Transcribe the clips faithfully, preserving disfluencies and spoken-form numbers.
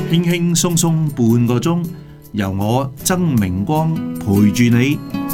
輕輕鬆鬆半個鐘，由我曾明光陪住你。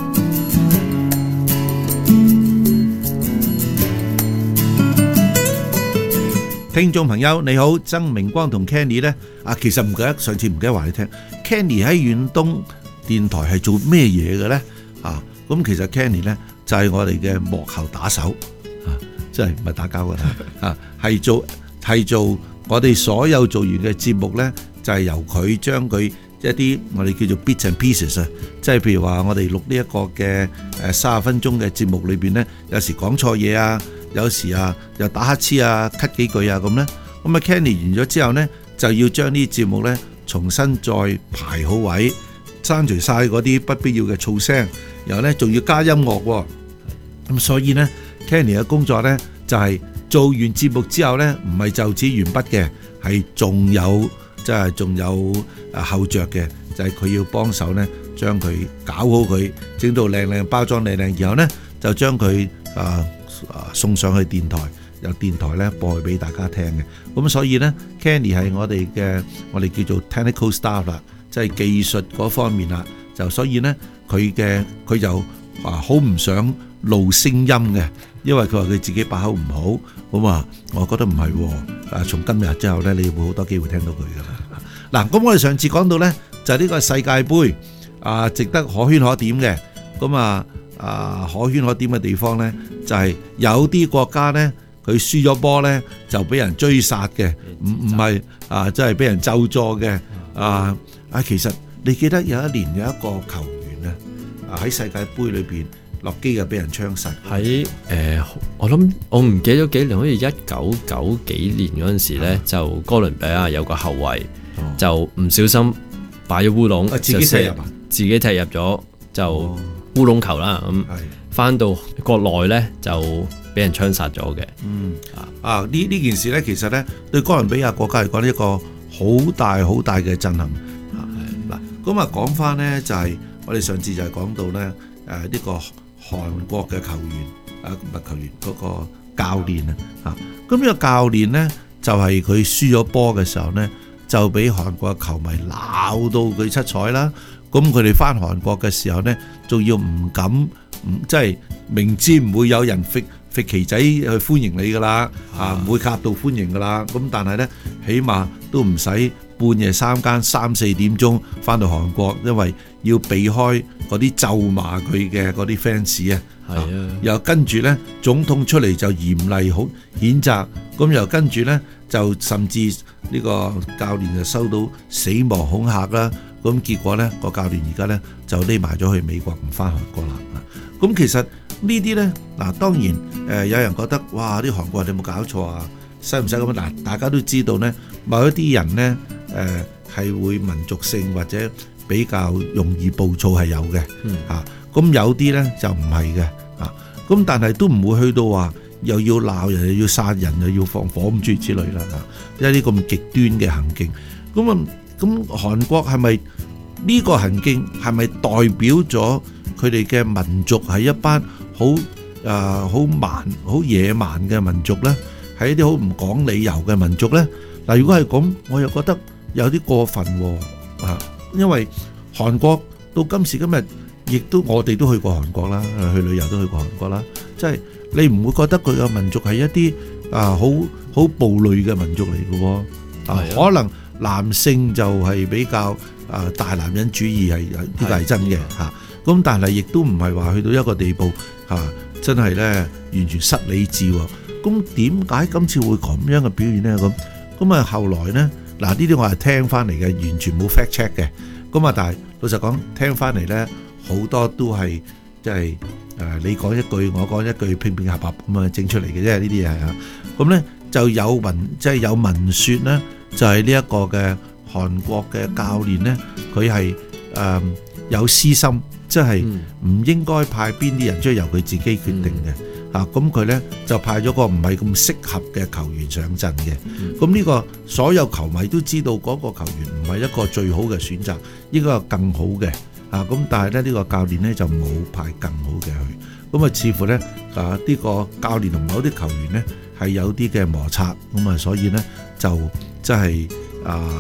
聽眾朋友你好，曾明光同 Kenny 呢啊，其實唔記得上次唔記得話你聽 ，Kenny 喺遠東電台係做咩嘢嘅呢？啊，咁其實 Kenny 呢就係我哋嘅幕後打手啊，即係唔係打交噶啦啊，係做係做我哋所有做完嘅節目呢，就係由佢將佢一啲我哋叫做 bits and pieces 啊，即係譬如話我哋錄呢一個嘅誒三十分鐘嘅節目裏邊呢，有時講錯嘢啊。有時啊，又打乞嗤啊，咳幾句啊咁呢。咁啊 Kenny 完咗之後呢，就要將呢啲節目呢重新再排好位，刪除晒嗰啲不必要嘅噪聲，然後呢仲要加音樂喎。咁所以呢 Kenny 嘅工作呢，就係做完節目之後呢，唔係就此完畢嘅，係仲有即係仲有啊後著嘅，就係佢要幫手呢，將佢搞好佢，整到靚靚，包裝靚靚，然後呢就將佢啊。送上去電台，由電台咧播去俾大家聽嘅。咁所以呢 Kenny 係我哋嘅我哋叫做 technical staff 啦，即係技術嗰方面啦。就所以呢，佢嘅佢就啊好唔想露聲音嘅，因為佢話佢自己把口唔好。咁啊，我覺得唔係喎。啊，從今日之後呢，你會好多機會聽到佢噶啦。嗱，咁我哋上次講到呢，就係呢個世界盃啊，值得可圈可點嘅。咁啊。啊，可圈可點嘅地方呢，就係、是、有啲國家呢，佢輸咗波呢，就俾人追殺嘅，唔唔係啊，即係俾人咒詛嘅啊啊！其實你記得有一年有一個球員啊，喺世界盃裏邊落機就俾人槍殺。喺誒、 呃，我諗我唔記得咗幾年，好似一九九幾年嗰陣時呢，嗯、就哥倫比亞有個後衞、哦、就唔小心擺咗烏龍，自己踢入，自己踢入咗就。哦烏龍球啦，咁翻到國內咧就俾人槍殺咗嘅。嗯啊，呢呢件事咧，其實咧對哥倫比亞國家嚟講，一個好大好大嘅震撼。嗱，咁啊講翻咧就係、是、我哋上次就係講到咧誒呢、呃這個韓國嘅球員啊，唔係球員嗰、那個教練啊，啊咁呢個教練咧就係佢輸咗波嘅時候咧，就俾韓國嘅球迷鬧到佢七彩啦。咁佢哋翻韓國嘅時候呢，仲要唔敢，唔即係明知唔會有人揈揈旗仔去歡迎你噶啦，啊唔會夾道歡迎噶啦。咁但係呢，起碼都唔使半夜三更三四點鐘翻到韓國，因為要避開嗰啲咒罵佢嘅嗰啲 fans 啊。係啊，又跟住呢，總統出嚟就嚴厲好譴責，咁又跟住呢，就甚至呢個教練就收到死亡恐嚇啦。咁結果呢個教練而家呢就匿埋咗去美國，唔翻韓國啦。咁其實呢啲呢，嗱當然誒、呃、有人覺得哇啲韓國人有冇搞錯啊？使唔使咁？嗱大家都知道呢，某一啲人呢誒係、呃、會民族性或者比較容易暴躁係有嘅。嗯啊，咁有啲呢就唔係嘅。啊，咁但係都唔會去到話又要鬧人又要殺人又要放火咁諸如此類啦。啊，一啲咁極端嘅行徑，咁啊。咁韓國係咪呢個行徑係咪代表咗佢哋嘅民族係一班好誒好蠻好野蠻嘅民族呢？係一啲好唔講理由嘅民族呢？嗱，如果係咁，我又覺得有啲過分喎啊！因為韓國到今時今日，亦都我哋都去過韓國啦，去旅遊都去過韓國啦，即係你唔會覺得佢嘅民族係一啲啊好好暴戾嘅民族嚟嘅喎啊？可能。男性就係比較啊大男人主義係呢個係真嘅嚇，咁但係亦都唔係話去到一個地步嚇，真係咧完全失理智喎。咁點解今次會咁樣嘅表現咧？咁咁啊後來咧嗱呢啲我係聽翻嚟嘅，完全冇 fact check 嘅。咁啊但係老實講，聽翻嚟咧好多都係即係誒你講一句我講一句拼拼合合咁啊整出嚟嘅啫，呢啲嘢嚇。咁咧就有聞即係有聞説咧。就係呢一個嘅韓國嘅教練呢，佢係誒有私心，即係唔應該派邊啲人出去，由佢自己決定嘅。啊，咁佢呢就派咗個唔係咁適合嘅球員上陣嘅。咁呢個所有球迷都知道嗰個球員唔係一個最好嘅選擇，應該有更好嘅。啊，咁但係咧呢個教練呢就冇派更好嘅去。咁啊，似乎呢啊呢個教練同某啲球員呢係有啲嘅摩擦，咁啊所以呢就。即係啊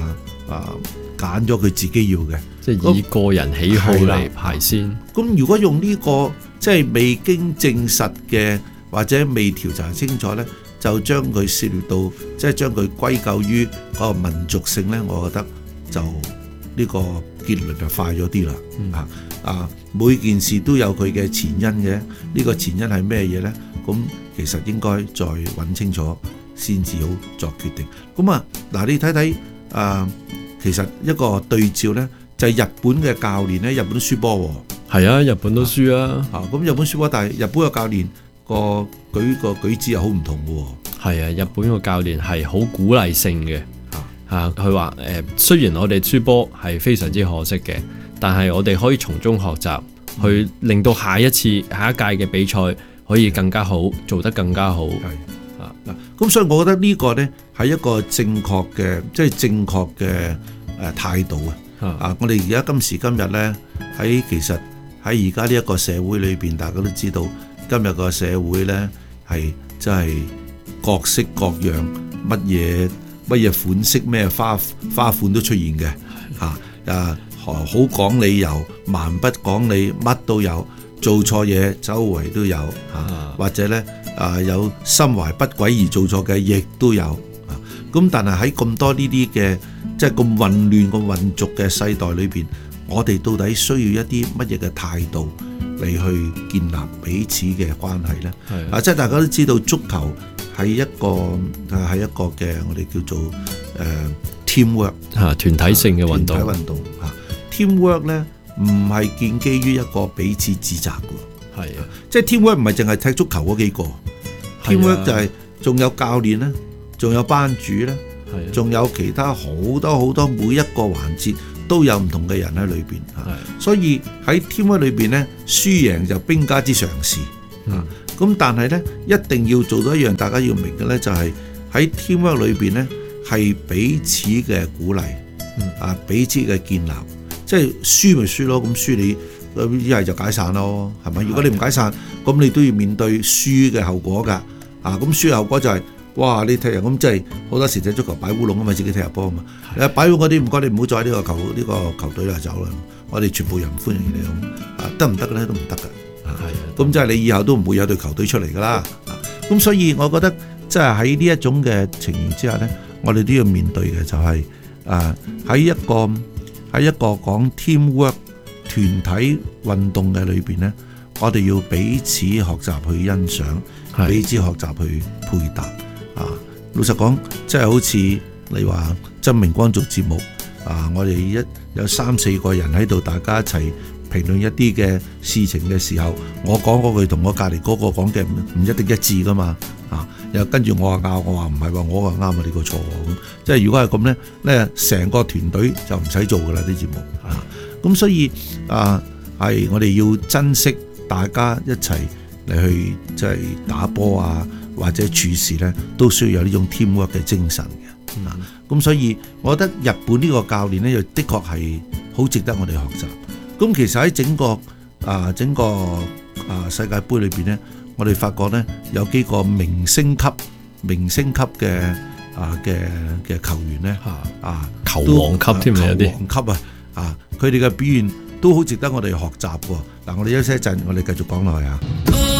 啊揀咗佢自己要嘅， 即係以個人喜好嚟排先。 咁如果用呢個即係未經證實嘅或者未調查清楚呢，就將佢涉獵到即係將佢歸咎於嗰個民族性呢，我覺得就呢個結論就快咗啲啦。啊啊，每件事都有佢嘅前因嘅，呢個前因係咩嘢呢？咁其實應該再揾清楚先至好作決定。咁啊，嗱你睇睇啊，其實一個對照呢，就係日本嘅教練呢，日本都輸波喎。 係啊，日本都輸啊。 啊，咁日本輸波，但係日本嘅教練個舉個舉止又好唔同嘅喎。 係啊，日本個教練係好鼓勵性嘅。啊，佢話誒，雖然我哋輸波係非常之可惜嘅，但係我哋可以從中學習，去令到下一次下一屆嘅比賽可以更加好，做得更加好。 係啊，嗱，咁所以我覺得呢個呢係一個正確嘅，即係正確嘅誒態度啊！啊，我哋而家今時今日呢，喺其實喺而家呢一個社會裏邊，大家都知道今日個社會呢係真係各式各樣，乜嘢乜嘢款式咩花花款都出現嘅嚇。啊，好講理由，蠻不講理，乜都有。做錯嘢周圍都有嚇，啊、或者咧啊有心懷不軌而做錯嘅，亦都有啊。咁但係喺咁多呢啲嘅即係咁混亂、咁混濁嘅世代裏邊，我哋到底需要一啲乜嘢嘅態度嚟去建立彼此嘅關係咧？啊，即係大家都知道足球係一個係一個嘅我哋叫做誒、呃、teamwork 嚇團體性嘅運動， 團體運動嚇 teamwork 咧。唔係建基於一個彼此指責嘅，係啊，即係 teamwork 唔係淨係踢足球嗰幾個 ，teamwork 就係仲有教練咧，仲有班主咧，仲有其他好多好多每一個環節都有唔同嘅人喺裏邊啊，所以喺 teamwork 裏邊咧，輸贏就兵家之常事啊。咁但係咧，一定要做到一樣大家要明嘅咧，就係喺 teamwork 裏邊咧係彼此嘅鼓勵啊，彼此嘅建立。即係輸咪輸咯，咁輸你一係就解散咯，係咪？如果你唔解散，咁你都要面對輸嘅後果㗎。啊，咁輸嘅後果就係、是，哇！你踢人咁即係好多時踢足球擺烏龍啊嘛，自己踢入波啊嘛。你的擺烏嗰啲唔該，你唔好再喺呢個球呢、呢個球隊啦走啦。我哋全部人唔歡迎你咁，啊得唔得咧？都唔得㗎。係咁即係你以後都唔會有隊球隊出嚟㗎啦。咁所以我覺得即係喺呢一種嘅情形之下咧，我哋都要面對嘅就係啊喺一個。喺一個講 teamwork 團體運動嘅裏邊呢，我哋要彼此學習去欣賞，彼此學習去配搭啊！老實講，即係好似你話曾明光做節目啊，我哋一有三四個人喺度，大家一齊評論一啲嘅事情嘅時候，我講嗰句同我隔離嗰個講嘅唔一定一致噶嘛啊！又跟住我話拗，我話唔係話我話啱啊，你個錯咁。即係如果係咁咧，咧成個團隊就唔使做噶啦啲節目啊。咁所以啊，係我哋要珍惜大家一齊嚟去即係打波啊，或者處事咧，都需要有呢種 teamwork 嘅精神嘅。啊，咁所以我覺得日本呢個教練咧，又的確係好值得我哋學習。咁其實喺整個啊整個啊世界盃裏邊咧，我哋發覺咧有幾個明星級、明星級嘅啊嘅嘅球員咧，啊球王級添啊，有啲球王級啊，啊佢哋嘅表現都好值得我哋學習喎。嗱，我哋休息一陣，我哋繼續講落去啊。